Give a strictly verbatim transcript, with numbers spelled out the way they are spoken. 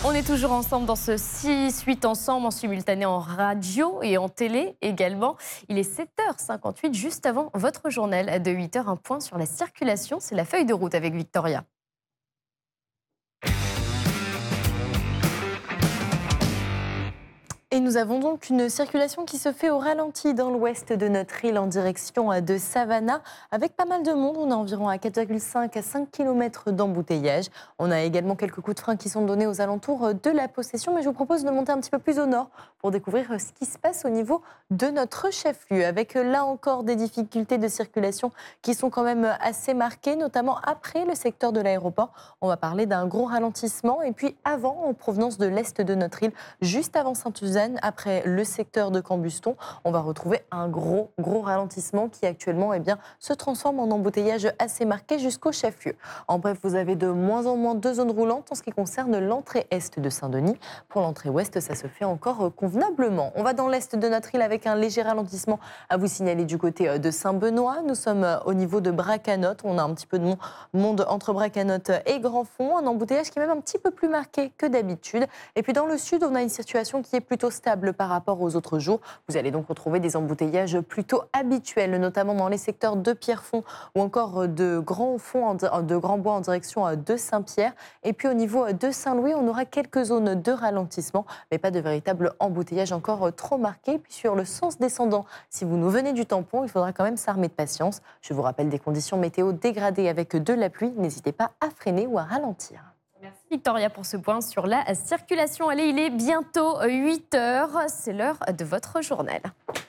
On est toujours ensemble dans ce six huit ensemble, en simultané en radio et en télé également. Il est sept heures cinquante-huit, juste avant votre journal de huit heures. Un point sur la circulation, c'est la feuille de route avec Victoria. Et nous avons donc une circulation qui se fait au ralenti dans l'ouest de notre île en direction de Savannah, avec pas mal de monde. On est environ à quatre virgule cinq à cinq kilomètres d'embouteillage. On a également quelques coups de frein qui sont donnés aux alentours de la Possession, mais je vous propose de monter un petit peu plus au nord pour découvrir ce qui se passe au niveau de notre chef-lieu, avec là encore des difficultés de circulation qui sont quand même assez marquées, notamment après le secteur de l'aéroport. On va parler d'un gros ralentissement, et puis avant, en provenance de l'est de notre île, juste avant Sainte-Suzanne, après le secteur de Cambuston, on va retrouver un gros, gros ralentissement qui actuellement eh bien, se transforme en embouteillage assez marqué jusqu'au chef-lieu. En bref, vous avez de moins en moins de zones roulantes en ce qui concerne l'entrée est de Saint-Denis. Pour l'entrée ouest, ça se fait encore convenablement. On va dans l'est de notre île avec un léger ralentissement à vous signaler du côté de Saint-Benoît. Nous sommes au niveau de Bracanotte. On a un petit peu de monde entre Bracanotte et Grand-Fond. Un embouteillage qui est même un petit peu plus marqué que d'habitude. Et puis dans le sud, on a une situation qui est plutôt stable par rapport aux autres jours. Vous allez donc retrouver des embouteillages plutôt habituels, notamment dans les secteurs de Pierrefonds ou encore de Grand-Fond, de Grand-Bois en direction de Saint-Pierre. Et puis au niveau de Saint-Louis, on aura quelques zones de ralentissement, mais pas de véritable embouteillage encore trop marqué. Puis sur le sens descendant, si vous nous venez du tampon, il faudra quand même s'armer de patience. Je vous rappelle des conditions météo dégradées avec de la pluie. N'hésitez pas à freiner ou à ralentir. Merci Victoria pour ce point sur la circulation. Allez, il est bientôt huit heures, c'est l'heure de votre journal.